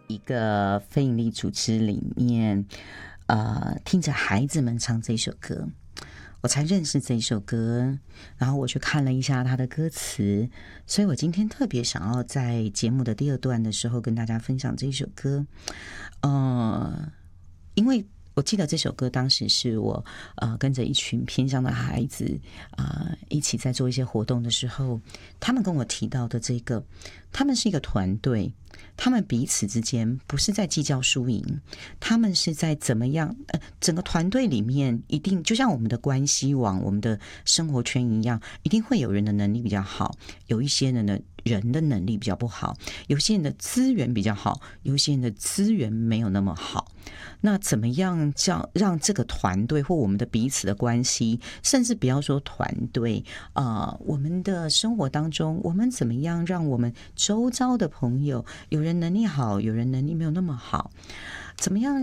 一个非营利组织里面，听着孩子们唱这首歌，我才认识这首歌，然后我去看了一下它的歌词，所以我今天特别想要在节目的第二段的时候跟大家分享这首歌，因为我记得这首歌当时是我跟着一群偏乡的孩子一起在做一些活动的时候，他们跟我提到的这个，他们是一个团队，他们彼此之间不是在计较输赢，他们是在怎么样整个团队里面一定就像我们的关系网，我们的生活圈一样，一定会有人的能力比较好，有一些人的能力比较不好，有些人的资源比较好，有些人的资源没有那么好。那怎么样让这个团队或我们的彼此的关系，甚至不要说团队我们的生活当中，我们怎么样让我们周遭的朋友，有人能力好，有人能力没有那么好，怎么样